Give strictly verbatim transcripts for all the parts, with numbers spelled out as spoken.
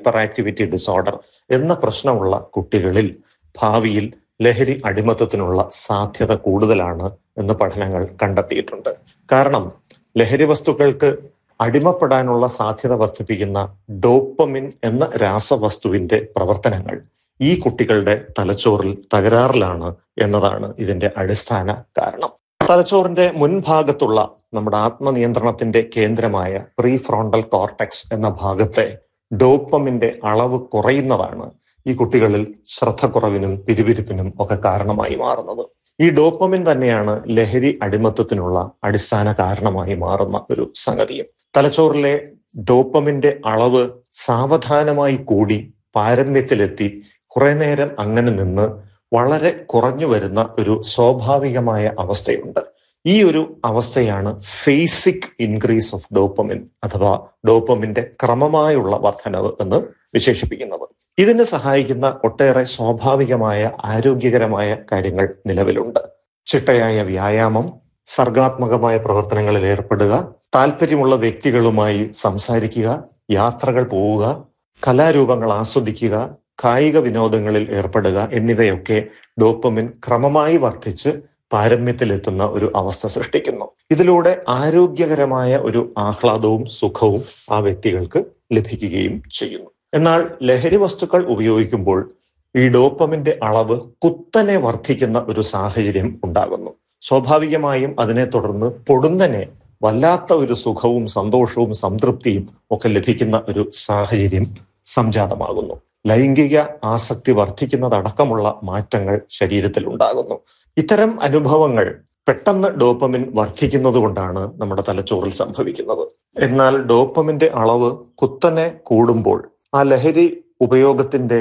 Hyper activity disorder എന്ന പ്രശ്നമുള്ള കുട്ടികളിൽ ഭാവിയിൽ ലഹരി അടിമത്തത്തിനുള്ള സാധ്യത കൂടുതലാണ് എന്ന് പഠനങ്ങൾ കണ്ടെത്തിയിട്ടുണ്ട്. കാരണം ലഹരി വസ്തുക്കൾക്ക് അടിമപ്പെടാനുള്ള സാധ്യത വർദ്ധിപ്പിക്കുന്ന ഡോപ്പമിൻ എന്ന രാസവസ്തുവിന്റെ പ്രവർത്തനങ്ങൾ ഈ കുട്ടികളുടെ തലച്ചോറിൽ തകരാറിലാണ് എന്നതാണ് ഇതിന്റെ അടിസ്ഥാന കാരണം. തലച്ചോറിന്റെ മുൻഭാഗത്തുള്ള നമ്മുടെ ആത്മനിയന്ത്രണത്തിന്റെ കേന്ദ്രമായ പ്രീ ഫ്രോണ്ടൽ കോർട്ടെക്സ് എന്ന ഭാഗത്തെ ഡോപ്പമിന്റെ അളവ് കുറയുന്നതാണ് ഈ കുട്ടികളിൽ ശ്രദ്ധക്കുറവിനും പിരിപിരിപ്പിനും ഒക്കെ കാരണമായി മാറുന്നത്. ഈ ഡോപ്പമിൻ തന്നെയാണ് ലഹരി അടിമത്തത്തിനുള്ള അടിസ്ഥാന കാരണമായി മാറുന്ന ഒരു സംഗതിയും. തലച്ചോറിലെ ഡോപ്പമിന്റെ അളവ് സാവധാനമായി കൂടി പാരമ്യത്തിലെത്തി കുറെ നേരം അങ്ങനെ നിന്ന് വളരെ കുറഞ്ഞു വരുന്ന ഒരു സ്വാഭാവികമായ അവസ്ഥയുണ്ട്. ഈ ഒരു അവസ്ഥയാണ് ഫേസിക് ഇൻക്രീസ് ഓഫ് ഡോപ്പമിൻ അഥവാ ഡോപ്പമിന്റെ ക്രമമായുള്ള വർധനവ് എന്ന് വിശേഷിപ്പിക്കുന്നത്. ഇതിന് സഹായിക്കുന്ന ഒട്ടേറെ സ്വാഭാവികമായ ആരോഗ്യകരമായ കാര്യങ്ങൾ നിലവിലുണ്ട്. ചിട്ടയായ വ്യായാമം, സർഗാത്മകമായ പ്രവർത്തനങ്ങളിൽ ഏർപ്പെടുക, താല്പര്യമുള്ള വ്യക്തികളുമായി സംസാരിക്കുക, യാത്രകൾ പോവുക, കലാരൂപങ്ങൾ ആസ്വദിക്കുക, കായിക വിനോദങ്ങളിൽ ഏർപ്പെടുക എന്നിവയൊക്കെ ഡോപ്പമിൻ ക്രമമായി വർദ്ധിച്ച് പാരമ്യത്തിലെത്തുന്ന ഒരു അവസ്ഥ സൃഷ്ടിക്കുന്നു. ഇതിലൂടെ ആരോഗ്യകരമായ ഒരു ആഹ്ലാദവും സുഖവും ആ വ്യക്തികൾക്ക് ലഭിക്കുകയും ചെയ്യുന്നു. എന്നാൽ ലഹരി വസ്തുക്കൾ ഉപയോഗിക്കുമ്പോൾ ഈ ഡോപ്പമിന്റെ അളവ് കുത്തനെ വർദ്ധിക്കുന്ന ഒരു സാഹചര്യം ഉണ്ടാകുന്നു. സ്വാഭാവികമായും അതിനെ തുടർന്ന് പൊടുന്നനെ വല്ലാത്ത ഒരു സുഖവും സന്തോഷവും സംതൃപ്തിയും ഒക്കെ ലഭിക്കുന്ന ഒരു സാഹചര്യം സംജാതമാകുന്നു. ലൈംഗിക ആസക്തി വർദ്ധിക്കുന്നതടക്കമുള്ള മാറ്റങ്ങൾ ശരീരത്തിൽ ഉണ്ടാകുന്നു. ഇത്തരം അനുഭവങ്ങൾ പെട്ടെന്ന് ഡോപ്പമിൻ വർദ്ധിക്കുന്നത് കൊണ്ടാണ് നമ്മുടെ തലച്ചോറിൽ സംഭവിക്കുന്നത്. എന്നാൽ ഡോപ്പമിന്റെ അളവ് കുത്തനെ കൂടുമ്പോൾ ആ ലഹരി ഉപയോഗത്തിന്റെ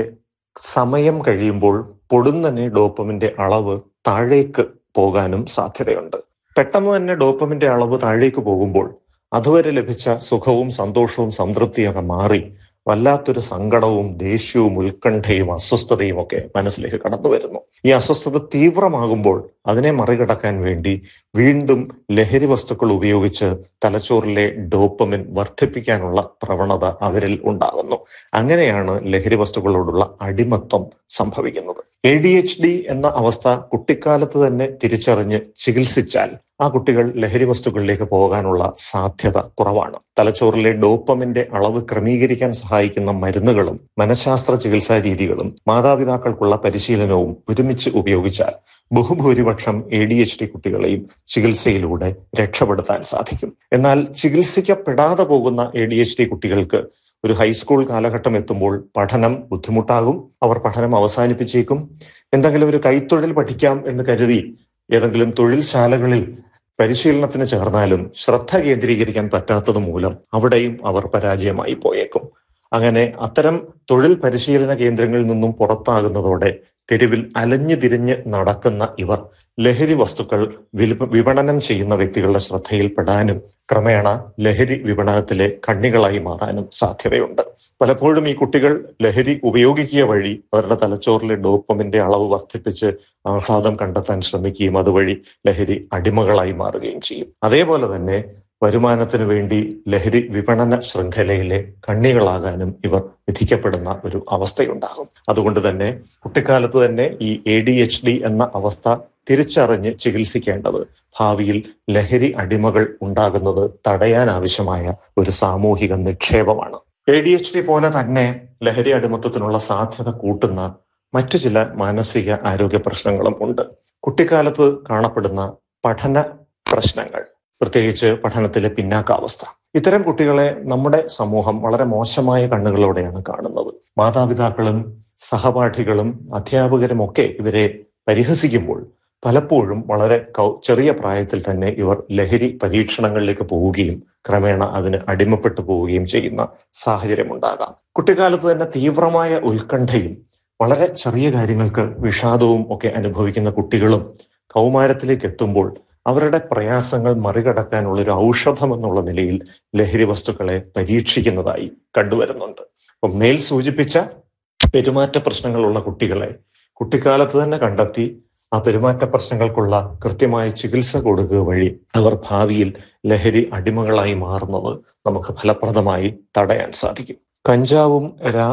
സമയം കഴിയുമ്പോൾ പൊടുന്നനെ ഡോപ്പമിന്റെ അളവ് താഴേക്ക് പോകാനും സാധ്യതയുണ്ട്. പെട്ടെന്ന് തന്നെ ഡോപ്പമിന്റെ അളവ് താഴേക്ക് പോകുമ്പോൾ അതുവരെ ലഭിച്ച സുഖവും സന്തോഷവും സംതൃപ്തിയൊക്കെ മാറി വല്ലാത്തൊരു സങ്കടവും ദേഷ്യവും ഉത്കണ്ഠയും അസ്വസ്ഥതയും ഒക്കെ മനസ്സിലേക്ക് കടന്നു വരുന്നു. ഈ അസ്വസ്ഥത തീവ്രമാകുമ്പോൾ അതിനെ മറികടക്കാൻ വേണ്ടി വീണ്ടും ലഹരി വസ്തുക്കൾ ഉപയോഗിച്ച് തലച്ചോറിലെ ഡോപ്പമിൻ വർദ്ധിപ്പിക്കാനുള്ള പ്രവണത അവരിൽ ഉണ്ടാകുന്നു. അങ്ങനെയാണ് ലഹരി വസ്തുക്കളോടുള്ള അടിമത്വം സംഭവിക്കുന്നത്. എ ഡി എച്ച് ഡി എന്ന അവസ്ഥ കുട്ടിക്കാലത്ത് തന്നെ തിരിച്ചറിഞ്ഞ് ചികിത്സിച്ചാൽ ആ കുട്ടികൾ ലഹരി വസ്തുക്കളിലേക്ക് പോകാനുള്ള സാധ്യത കുറവാണ്. തലച്ചോറിലെ ഡോപ്പമിന്റെ അളവ് ക്രമീകരിക്കാൻ സഹായിക്കുന്ന മരുന്നുകളും മനഃശാസ്ത്ര ചികിത്സാ രീതികളും മാതാപിതാക്കൾക്കുള്ള പരിശീലനവും ഒരുമിച്ച് ഉപയോഗിച്ചാൽ ബഹുഭൂരിപക്ഷം എ ഡി എച്ച് ഡി കുട്ടികളെയും ചികിത്സയിലൂടെ രക്ഷപ്പെടുത്താൻ സാധിക്കും. എന്നാൽ ചികിത്സിക്കപ്പെടാതെ പോകുന്ന എ ഡി എച്ച് ഡി കുട്ടികൾക്ക് ഒരു ഹൈസ്കൂൾ കാലഘട്ടം എത്തുമ്പോൾ പഠനം ബുദ്ധിമുട്ടാകും. അവർ പഠനം അവസാനിപ്പിച്ചേക്കും. എന്തെങ്കിലും ഒരു കൈത്തൊഴിൽ പഠിക്കാം എന്ന് കരുതി ഏതെങ്കിലും തൊഴിൽ ശാലകളിൽ പരിശീലനത്തിന് ചേർന്നാലും ശ്രദ്ധ കേന്ദ്രീകരിക്കാൻ പറ്റാത്തത് മൂലം അവിടെയും അവർ പരാജയമായി പോയേക്കും. അങ്ങനെ അത്തരം തൊഴിൽ പരിശീലന കേന്ദ്രങ്ങളിൽ നിന്നും പുറത്താകുന്നതോടെ തെരുവിൽ അലഞ്ഞു തിരിഞ്ഞ് നടക്കുന്ന ഇവർ ലഹരി വസ്തുക്കൾ വിപണനം ചെയ്യുന്ന വ്യക്തികളുടെ ശ്രദ്ധയിൽപ്പെടാനും ക്രമേണ ലഹരി വിപണനത്തിലെ കണ്ണികളായി മാറാനും സാധ്യതയുണ്ട്. പലപ്പോഴും ഈ കുട്ടികൾ ലഹരി ഉപയോഗിക്കുക വഴി അവരുടെ തലച്ചോറിലെ ഡോപ്പമിന്റെ അളവ് വർദ്ധിപ്പിച്ച് ആഹ്ലാദം കണ്ടെത്താൻ ശ്രമിക്കുകയും അതുവഴി ലഹരി അടിമകളായി മാറുകയും ചെയ്യും. അതേപോലെ തന്നെ വരുമാനത്തിന് വേണ്ടി ലഹരി വിപണന ശൃംഖലയിലെ കണ്ണികളാകാനും ഇവർ വിധിക്കപ്പെടുന്ന ഒരു അവസ്ഥയുണ്ടാകും. അതുകൊണ്ട് തന്നെ കുട്ടിക്കാലത്ത് തന്നെ ഈ എ ഡി എച്ച് ഡി എന്ന അവസ്ഥ തിരിച്ചറിഞ്ഞ് ചികിത്സിക്കേണ്ടത് ഭാവിയിൽ ലഹരി അടിമകൾ ഉണ്ടാകുന്നത് തടയാനാവശ്യമായ ഒരു സാമൂഹിക നിക്ഷേപമാണ്. എ ഡി എച്ച് ഡി പോലെ തന്നെ ലഹരി അടിമത്തത്തിനുള്ള സാധ്യത കൂട്ടുന്ന മറ്റു ചില മാനസിക ആരോഗ്യ പ്രശ്നങ്ങളും ഉണ്ട്. കുട്ടിക്കാലത്ത് കാണപ്പെടുന്ന പഠന പ്രശ്നങ്ങൾ, പ്രത്യേകിച്ച് പഠനത്തിലെ പിന്നാക്കാവസ്ഥ, ഇത്തരം കുട്ടികളെ നമ്മുടെ സമൂഹം വളരെ മോശമായ കണ്ണുകളോടെയാണ് കാണുന്നത്. മാതാപിതാക്കളും സഹപാഠികളും അധ്യാപകരും ഒക്കെ ഇവരെ പരിഹസിക്കുമ്പോൾ പലപ്പോഴും വളരെ ചെറിയ പ്രായത്തിൽ തന്നെ ഇവർ ലഹരി പരീക്ഷണങ്ങളിലേക്ക് പോവുകയും ക്രമേണ അതിന് അടിമപ്പെട്ടു പോവുകയും ചെയ്യുന്ന സാഹചര്യമുണ്ടാകാം. കുട്ടിക്കാലത്ത് തന്നെ തീവ്രമായ ഉത്കണ്ഠയും വളരെ ചെറിയ കാര്യങ്ങൾക്ക് വിഷാദവും ഒക്കെ അനുഭവിക്കുന്ന കുട്ടികളും കൗമാരത്തിലേക്ക് എത്തുമ്പോൾ അവരുടെ പ്രയാസങ്ങൾ മറികടക്കാനുള്ള ഒരു ഔഷധം എന്നുള്ള നിലയിൽ ലഹരി വസ്തുക്കളെ പരീക്ഷിക്കുന്നതായി കണ്ടുവരുന്നുണ്ട്. അപ്പം മേൽ സൂചിപ്പിച്ച പെരുമാറ്റ പ്രശ്നങ്ങളുള്ള കുട്ടികളെ കുട്ടിക്കാലത്ത് തന്നെ കണ്ടെത്തി ആ പെരുമാറ്റ പ്രശ്നങ്ങൾക്കുള്ള കൃത്യമായ ചികിത്സ കൊടുക്കുക വഴി അവർ ഭാവിയിൽ ലഹരി അടിമകളായി മാറുന്നത് നമുക്ക് ഫലപ്രദമായി തടയാൻ സാധിക്കും. കഞ്ചാവും